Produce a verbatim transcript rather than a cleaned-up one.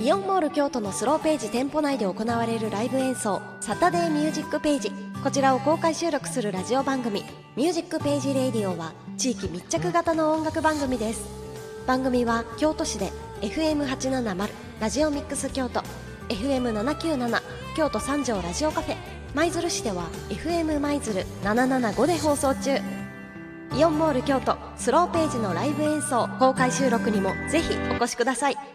イオンモール京都のスローページ店舗内で行われるライブ演奏、サタデーミュージックページ、こちらを公開収録するラジオ番組ミュージックページレイディオは地域密着型の音楽番組です。番組は京都市で エフエムはちななまる ラジオミックス京都、 エフエムななきゅうなな 京都三条ラジオカフェ、舞鶴市では エフエム 舞鶴ななななごで放送中。イオンモール京都スローページのライブ演奏公開収録にもぜひお越しください。